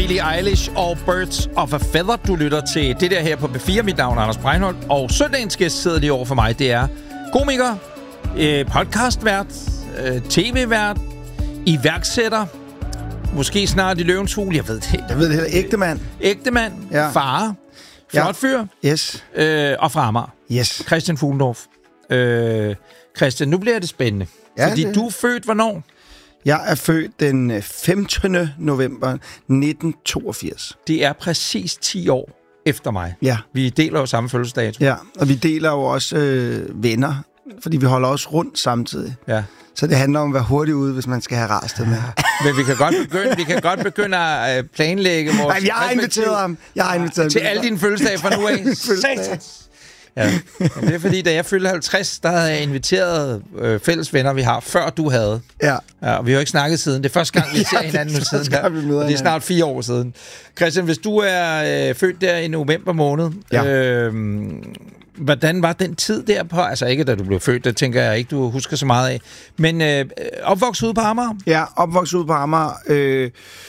Billie Eilish og Birds of a Feather. Du lytter til det der her på B4. Mit navn er Anders Breinholt, og søndagens gæst sidder lige over for mig. Det er komiker, podcastvært, tv-vært, iværksætter, måske snart i Løvens Hule. Jeg ved det. Ægtemand. Ægtemand, ja. Far, flot fyr, yes. Og fra Amager. Yes. Christian Fuglendorf. Christian, nu bliver det spændende. Ja, fordi du er født hvornår? Jeg er født den 15. november 1982. Det er præcis 10 år efter mig. Ja. Vi deler jo samme fødselsdag. Ja, og vi deler jo også venner, fordi vi holder også rundt samtidig. Ja. Så det handler om at være hurtigt ude, hvis man skal have rastet med. Men vi kan godt begynde at planlægge vores... Nej, jeg har inviteret ham. Til alle dine fødselsdage fra nu af. Satans! Ja, men det er fordi, da jeg fyldte 50, der havde jeg inviteret fælles venner, vi har, før du havde. Ja. Ja, og vi har jo ikke snakket siden. Det er første gang, vi ser hinanden nu siden der. Det er snart 4 år siden. Christian, hvis du er født der i november måned, hvordan var den tid derpå? Altså ikke, da du blev født, det tænker jeg ikke, du husker så meget af. Men opvokset ude på Amager? Ja, opvokset ude på Amager.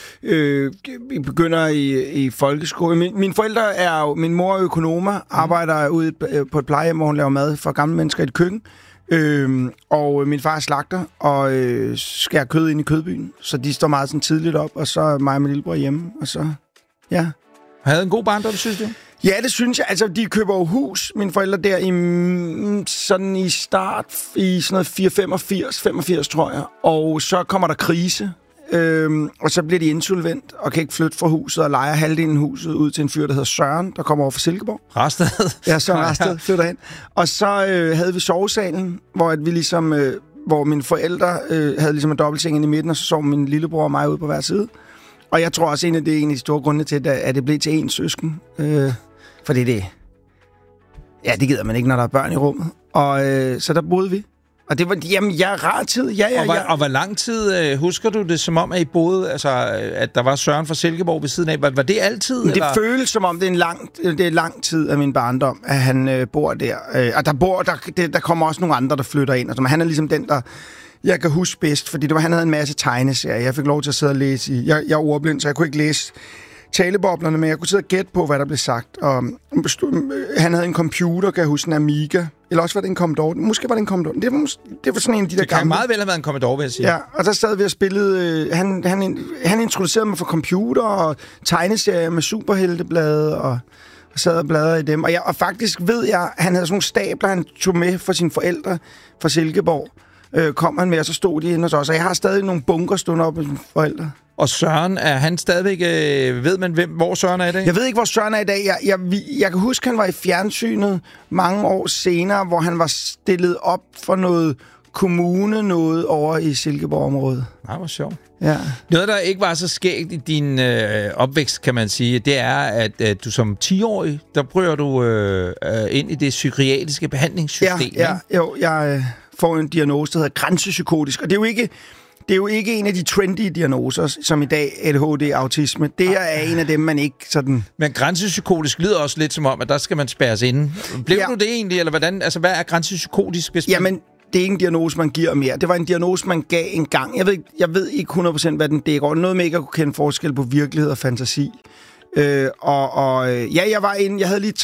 Vi begynder i folkeskole. Mine forældre er jo... Min mor er økonomer, arbejder ude på et plejehjem, hvor hun laver mad for gamle mennesker i et køkken. Og min far er slagter og skærer kød ind i kødbyen. Så de står meget sådan tidligt op, og så er mig og min lillebror hjemme. Og så, ja. Havde en god barndom, synes du? Ja, det synes jeg. Altså, de køber jo hus, mine forældre, der i start i sådan noget 85, tror jeg. Og så kommer der krise, og så bliver de insolvent og kan ikke flytte fra huset og lejer halvdelen af huset ud til en fyr, der hedder Søren, der kommer over fra Silkeborg. Rasted. Ja, Søren Rasted flytter hen. Og så havde vi sovesalen, hvor vi ligesom, hvor mine forældre havde ligesom en dobbeltseng ind i midten, og så sov min lillebror og mig ude på hver side. Og jeg tror også, det er en af de store grunde til, at det blev til én søsken. Fordi det gider man ikke, når der er børn i rummet. Og så der boede vi. Og det var, rar tid. Og hvor lang tid husker du det, som om, at I boede, altså, at der var Søren fra Silkeborg ved siden af? Var det altid? Det eller? Føles som om, det er lang tid af min barndom, at han bor der. Og der kommer også nogle andre, der flytter ind. Altså, han er ligesom den, der jeg kan huske bedst, fordi han havde en masse tegneserier. Jeg fik lov til at sidde og læse i. Jeg er ordblind, så jeg kunne ikke læse taleboblerne, men jeg kunne sidde og gætte på, hvad der blev sagt. Og han havde en computer, kan jeg huske, en Amiga. Eller også var det en Commodore. Måske var det en Commodore. Det var sådan en af de der gamle. Det kan meget vel have været en Commodore, vil jeg sige. Ja, og der sad vi og spillede... Han introducerede mig for computer og tegneserier med superhelteblade, og sad og bladrede i dem. Og faktisk ved jeg, han havde sådan nogle stabler, han tog med for sine forældre fra Silkeborg. Kom han med, og så stod de inde hos os. Og jeg har stadig nogle bunker stående op med mine forældre. Og Søren, er han stadigvæk... ved man, hvor Søren er i dag? Jeg ved ikke, hvor Søren er i dag. Jeg kan huske, han var i fjernsynet mange år senere, hvor han var stillet op for noget noget over i Silkeborg-området. Nej, hvor sjovt. Ja. Noget, der ikke var så skægt i din opvækst, kan man sige, det er, at du som 10-årig, der prøver du ind i det psykiatriske behandlingssystem. Jeg får en diagnose, der hedder grænsepsykotisk, og det er jo ikke en af de trendy diagnoser, som i dag ADHD, autisme. Det er en af dem, man ikke sådan... Men grænsepsykotisk lyder også lidt som om, at der skal man spærres inde. Blev du det egentlig, eller hvordan? Altså, hvad er grænsepsykotisk? Jamen, det er ikke en diagnose, man giver mere. Det var en diagnose, man gav en gang. Jeg ved ikke 100% hvad den dækker. Noget med ikke at kunne kende forskel på virkelighed og fantasi. Jeg var inde. Jeg havde lige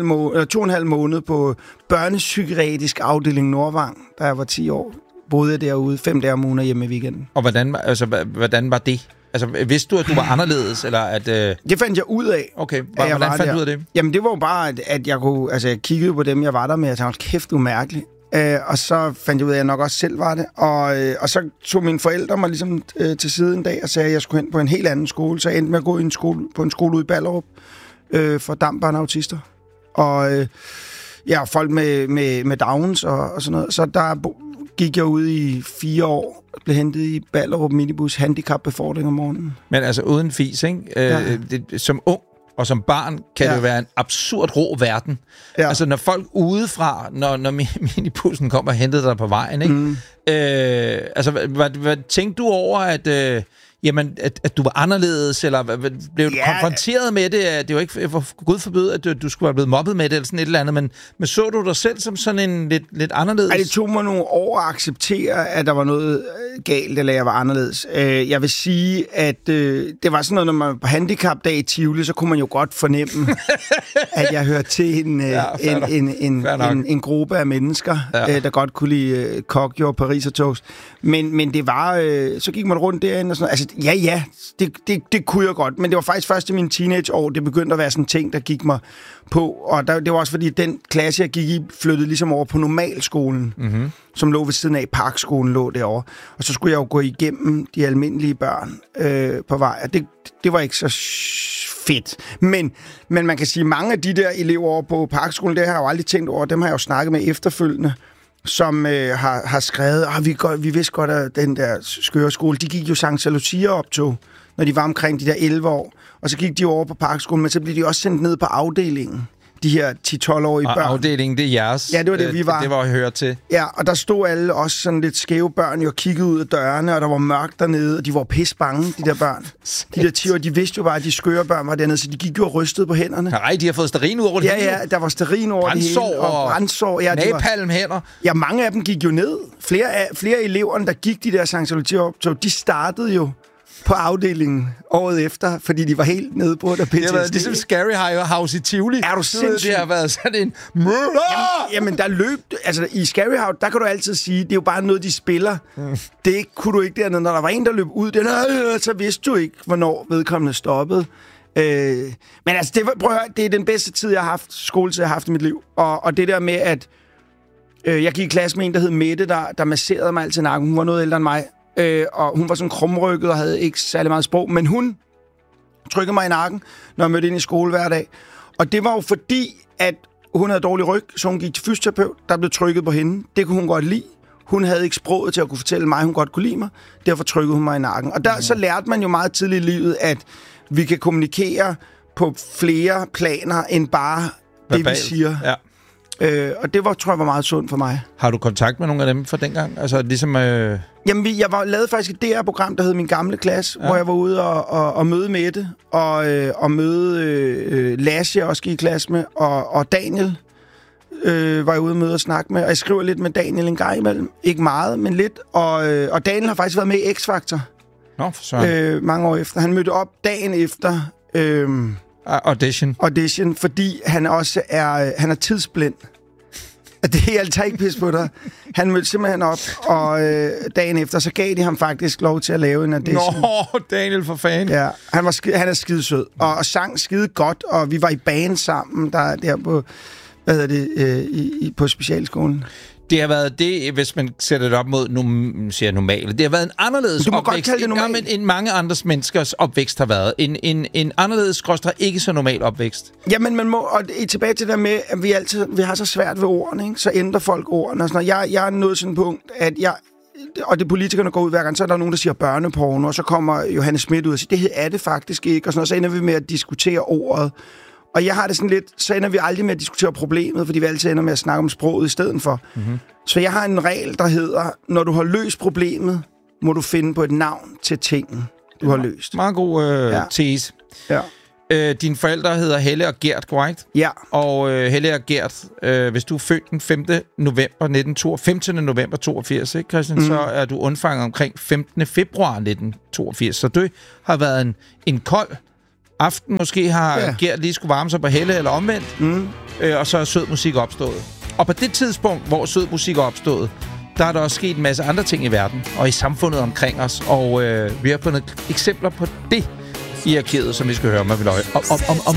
2,5 måneder på børnepsykiatrisk afdeling Nordvang, da jeg var 10 år. Boede jeg derude 5 dage om ugen og hjemme i weekenden. Og hvordan var det? Altså, vidste du, at du var anderledes, eller at... Det fandt jeg ud af. Okay, hvordan fandt du ud af det? Jamen, det var jo bare, at jeg kunne... Altså, jeg kiggede på dem, jeg var der med, og jeg tænkte, kæft, du er mærkelig. Og så fandt jeg ud af, at jeg nok også selv var det. Og så tog mine forældre mig ligesom til side en dag og sagde, at jeg skulle hen på en helt anden skole. Så jeg endte med at gå på en skole ude i Ballerup for dampbørn og autister. Og folk med Downs og sådan noget. Så der gik jeg ud i 4 år og blev hentet i Ballerup minibus handicapbefordring om morgenen. Men altså uden fis, ikke? Som ung og som barn kan det være en absurd rå verden. Ja. Altså når folk udefra, når minibussen kommer og henter dig på vejen, ikke? Altså hvad tænkte du over, at jamen, at du var anderledes, eller blev du konfronteret med det? Det var ikke for Gud forbyde, at du skulle være blevet mobbet med det, eller sådan et eller andet, men så du dig selv som sådan en lidt anderledes? Ej, det tog mig nogle år at acceptere, at der var noget galt, eller jeg var anderledes. Jeg vil sige, at det var sådan noget, når man var på handicapdag i Tivoli, så kunne man jo godt fornemme, at jeg hørte til en gruppe af mennesker, der godt kunne lide kokjo og parisertoast. Men det var... så gik man rundt derinde og sådan noget. Altså, det kunne jeg godt. Men det var faktisk først i mine teenageår, det begyndte at være sådan en ting, der gik mig på. Og det var også fordi, den klasse, jeg gik i, flyttede ligesom over på normalskolen, som lå ved siden af. Parkskolen lå derovre. Og så skulle jeg jo gå igennem de almindelige børn på vej. Og det var ikke så fedt. Men man kan sige, mange af de der elever over på Parkskolen, det har jeg jo aldrig tænkt over. Dem har jeg jo snakket med efterfølgende, som har skrevet, vi vidste godt, at den der skøre skole, de gik jo Sankt Lucia-optog, når de var omkring de der 11 år. Og så gik de over på Parkskolen, men så blev de også sendt ned på afdelingen. De her 10-12-årige børn. Og afdelingen, det er jeres. Ja, det var det, vi var. Det var jeg hørt til. Ja, og der stod alle også sådan lidt skæve børn, jo kiggede ud af dørene, og der var mørkt dernede, og de var pisse bange, de der børn. De der 10 år, de vidste jo bare, at de skøre børn var dernede, så de gik jo og rystede på hænderne. Nej, de har fået stearin ud over det hele. Ja, der var stearin over det hele. Og brændsår. Ja, napalmhænder. Ja, mange af dem gik jo ned. Flere af eleverne, der gik de der Sankt Lucia-optog, de startede jo på afdelingen året efter, fordi de var helt nede på der PTSD. Det har været ligesom Scary House i Tivoli. Er du sindssygt? Det har været sådan en... Jamen, der løb... Altså, i Scary House, der kan du altid sige, det er jo bare noget, de spiller. Det kunne du ikke dernede. Når der var en, der løb ud, så vidste du ikke, hvornår vedkommende stoppede. Men altså, det er den bedste tid, jeg har haft, skoletid, jeg har haft i mit liv. Og det der med, at jeg gik i klasse med en, der hed Mette, der masserede mig altid i nakken. Hun var noget ældre end mig. Og hun var sådan krumrykket og havde ikke særlig meget sprog, men hun trykkede mig i nakken, når jeg mødte ind i skole hver dag. Og det var jo fordi, at hun havde dårlig ryg, så hun gik til fysioterapeut, der blev trykket på hende. Det kunne hun godt lide. Hun havde ikke sproget til at kunne fortælle mig, at hun godt kunne lide mig. Derfor trykkede hun mig i nakken. Og så lærte man jo meget tidligt i livet, at vi kan kommunikere på flere planer, end bare det, vi siger. Ja. Og det tror jeg var meget sundt for mig. Har du kontakt med nogle af dem fra dengang? Altså ligesom... Jamen, jeg lavede faktisk et DR-program, der hed Min Gamle Klasse, hvor jeg var ude og møde Mette, og møde Lasse, jeg også gik i klasse med, og Daniel var jeg ude og møde og snakke med. Og jeg skriver lidt med Daniel en gang imellem. Ikke meget, men lidt. Og Daniel har faktisk været med i X-Factor. Nå, for søren. Mange år efter. Han mødte op dagen efter... Audition, fordi han også han er tidsblind. Det er altid ikke pis på dig. Han mødte simpelthen op, og dagen efter, så gav de ham faktisk lov til at lave en audition. Nå, Daniel for fan. Ja, han er skidesød, og sang skide godt, og vi var i band sammen, der på, på specialskolen. Det har været det, hvis man sætter det op mod normale. Det har været en anderledes opvækst, end mange andres menneskers opvækst har været. En anderledes, ikke så normal opvækst. Jamen, man må, og tilbage til det med, at vi har så svært ved ordene, ikke? Så ændrer folk ordene. Og sådan noget. Jeg er nået sådan et punkt, at og det politikerne går ud hver gang, så er der nogen, der siger børneporno, og så kommer Johannes Schmidt ud og siger, det er det faktisk ikke, og sådan noget. Så ender vi med at diskutere ordet. Og jeg har det sådan lidt, så ender vi aldrig med at diskutere problemet, fordi vi altid ender med at snakke om sproget i stedet for. Mm-hmm. Så jeg har en regel, der hedder, når du har løst problemet, må du finde på et navn til tingen, du har løst. Meget god tese. Ja. Dine forældre hedder Helle og Gert, korrekt? Ja. Og Helle og Gert, hvis du er født den 15. november 82, ikke, Christian, så er du undfanget omkring 15. februar 1982. Så det har været en kold aften. Måske har Gert lige skulle varme sig på Helle eller omvendt, og så er sød musik opstået. Og på det tidspunkt, hvor sød musik er opstået, der er der også sket en masse andre ting i verden og i samfundet omkring os, og vi har fundet eksempler på det i arkivet, som vi skal høre om